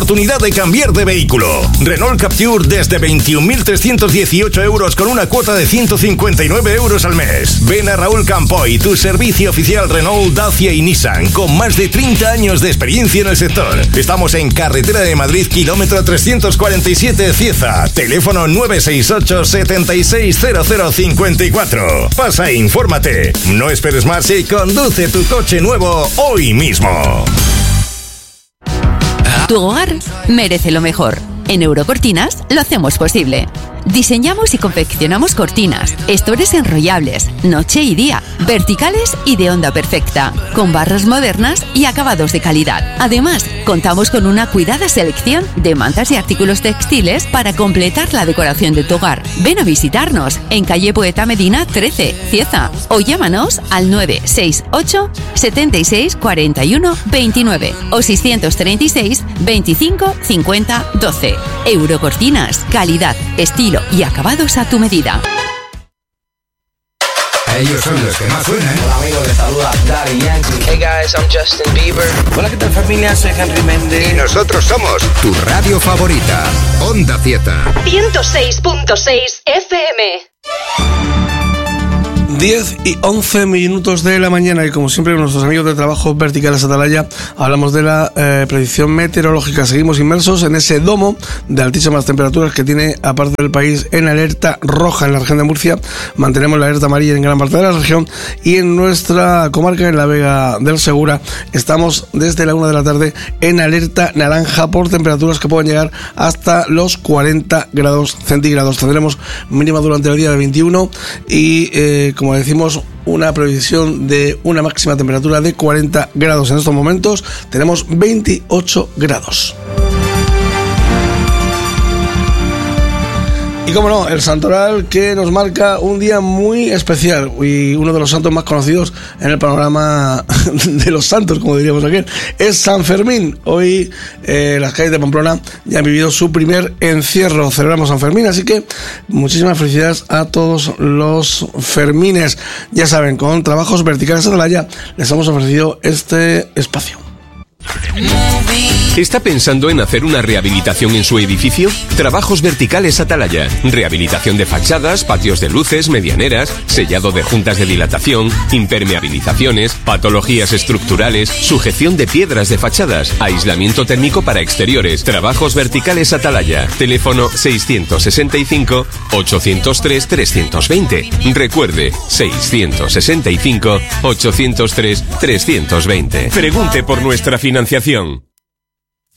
oportunidad de cambiar de vehículo. Renault Capture desde 21.318 euros con una cuota de 159 euros al mes. Ven a Raúl Campoy, tu servicio oficial Renault, Dacia y Nissan, con más de 30 años de experiencia en el sector. Estamos en Carretera de Madrid, kilómetro 347, Cieza. Teléfono 968 760054. Pasa e infórmate. No esperes más y conduce tu coche nuevo hoy mismo. Tu hogar merece lo mejor. En Eurocortinas lo hacemos posible. Diseñamos y confeccionamos cortinas, estores enrollables, noche y día, verticales y de onda perfecta, con barras modernas y acabados de calidad. Además, contamos con una cuidada selección de mantas y artículos textiles para completar la decoración de tu hogar. Ven a visitarnos en calle Poeta Medina 13, Cieza, o llámanos al 968 76 41 29 o 636 25 50 12. Eurocortinas, calidad, estilo y acabados a tu medida. Ellos son los que más suenan. Hola amigos, les saluda Daddy Yankee. Hey guys, I'm Justin Bieber. Hola, ¿qué tal familia? Soy Henry Méndez. Y nosotros somos tu radio favorita, Onda Cieza. 106.6 FM. 10 y 11 minutos de la mañana y como siempre con nuestros amigos de Trabajos Verticales Atalaya hablamos de la predicción meteorológica. Seguimos inmersos en ese domo de altísimas temperaturas que tiene a parte del país en alerta roja en la región de Murcia. Mantenemos la alerta amarilla en gran parte de la región y en nuestra comarca, en la Vega del Segura, estamos desde la 1 de la tarde en alerta naranja por temperaturas que pueden llegar hasta los 40 grados centígrados. Tendremos mínima durante el día de 21 y como decimos, una previsión de una máxima temperatura de 40 grados. En estos momentos tenemos 28 grados. Y como no, el santoral que nos marca un día muy especial y uno de los santos más conocidos en el panorama de los santos, como diríamos aquel, es San Fermín. Hoy las calles de Pamplona ya han vivido su primer encierro. Celebramos San Fermín, así que muchísimas felicidades a todos los fermines. Ya saben, con Trabajos Verticales Atalaya les hemos ofrecido este espacio. ¿Está pensando en hacer una rehabilitación en su edificio? Trabajos Verticales Atalaya. Rehabilitación de fachadas, patios de luces, medianeras, sellado de juntas de dilatación, impermeabilizaciones, patologías estructurales, sujeción de piedras de fachadas, aislamiento térmico para exteriores. Trabajos Verticales Atalaya. Teléfono 665 803 320. Recuerde, 665 803 320. Pregunte por nuestra financiación.